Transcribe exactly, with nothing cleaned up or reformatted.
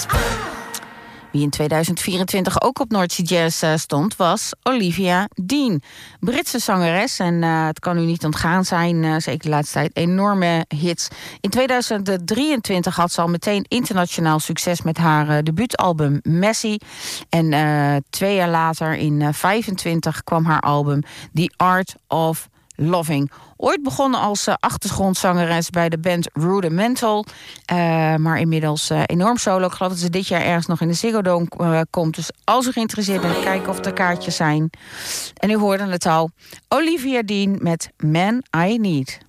Wie in tweeduizend vierentwintig ook op Noordzee Jazz uh, stond, was Olivia Dean. Britse zangeres en uh, het kan u niet ontgaan zijn, uh, zeker de laatste tijd, enorme hits. In tweeduizend drieëntwintig had ze al meteen internationaal succes met haar uh, debuutalbum Messy. En uh, twee jaar later, in uh, vijfentwintig, kwam haar album The Art of Loving. Ooit begonnen als uh, achtergrondzangeres bij de band Rudimental. Uh, maar inmiddels uh, enorm solo. Ik geloof dat ze dit jaar ergens nog in de Ziggo Dome uh, komt. Dus als u geïnteresseerd bent, kijken of er kaartjes zijn. En u hoorde het al. Olivia Dean met Man I Need.